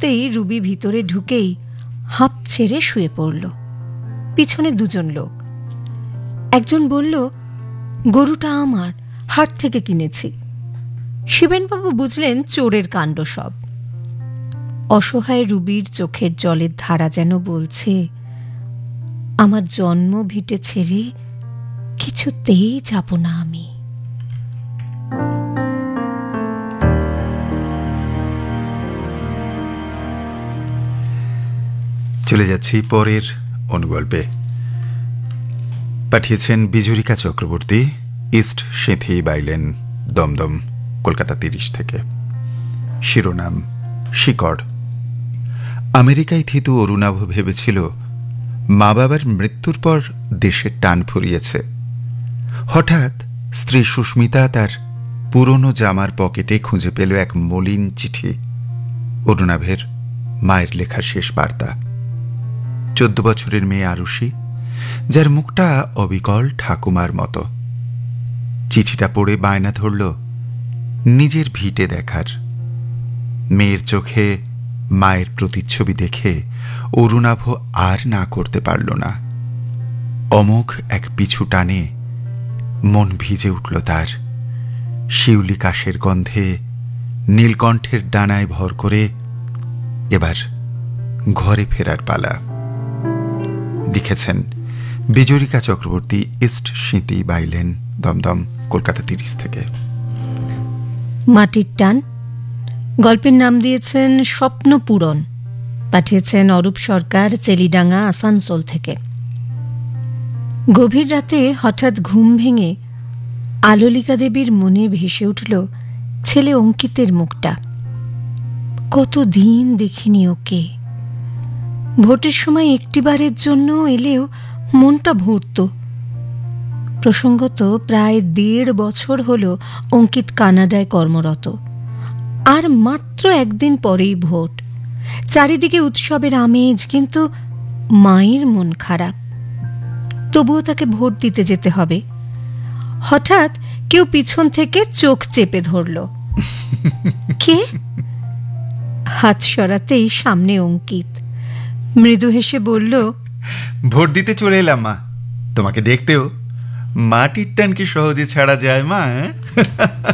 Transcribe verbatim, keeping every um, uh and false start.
মুহূর্তেই রুবি ভিতরে ঢুকেই হাঁপ ছেড়ে শুয়ে পড়ল। পিছনে দুজন লোক। একজন বলল, গরুটা আমার, হাট থেকে কিনেছি। শিবেনবাবু বুঝলেন চোরের কাণ্ড সব। অসহায় রুবির চোখের জলের ধারা যেন বলছে, আমার জন্ম ভিটে ছেড়ে কিছুতেই যাব না আমি। চলে যাচ্ছি পরের অনুগল্পে। পাঠিয়েছেন বিজুরিকা চক্রবর্তী, ইস্ট সেঁথি বাইলেন, দমদম, কলকাতা তিরিশ থেকে। শিরোনাম শিকড়। আমেরিকায় থিতু অরুণাভ ভেবেছিল মা বাবার মৃত্যুর পর দেশের টান ফুরিয়েছে। হঠাৎ স্ত্রী সুস্মিতা তার পুরনো জামার পকেটে খুঁজে পেল এক মলিন চিঠি। অরুণাভের মায়ের লেখা শেষ বার্তা। চোদ্দ বছরের মেয়ে আরুষি, যার মুখটা অবিকল ঠাকুমার মতো। চিঠিটা পড়ে বায়না ধরল নিজের ভিটে দেখার। মেয়ের চোখে মায়ের প্রতিচ্ছবি দেখে অরুণাভ আর না করতে পারল না। অমোঘ এক পিছু টানে মন ভিজে উঠল তার। শিউলি কাশের গন্ধে নীলকণ্ঠের ডানায় ভর করে এবার ঘরে ফেরার পালা। লিখেছেন বিজুরিকা চক্রবর্তী, ইস্ট সেঁথি বাইলেন, দমদম, কলকাতা তিরিশ থেকে। মাটির টান। গল্পের নাম দিয়েছেন স্বপ্ন পূরণ। পাঠিয়েছেন অরূপ সরকার, চেলিডাঙ্গা, আসানসোল থেকে। গভীর রাতে হঠাৎ ঘুম ভেঙে আলোলিকা দেবীর মনে ভেসে উঠল ছেলে অঙ্কিতের মুখটা। কতদিন দেখিনি ওকে। ভোটের সময় একটিবারের জন্য এলেও মনটা ভরত। প্রসঙ্গত প্রায় দেড় বছর হল অঙ্কিত কানাডায় কর্মরত। আর মাত্র একদিন পরেই ভোট। চারিদিকে উৎসবের আমেজ, কিন্তু মায়ের মন খারাপ। তবুও তাকে ভোট দিতে যেতে হবে। হঠাৎ কেউ পিছন থেকে চোখ চেপে ধরল। কে? হাত সরাতেই সামনে অঙ্কিত। মৃদু হেসে বলল, ভোট দিতে চলে এলাম মা, তোমাকে দেখতেও। মাটির টান কি সহজে ছাড়া যায় মা?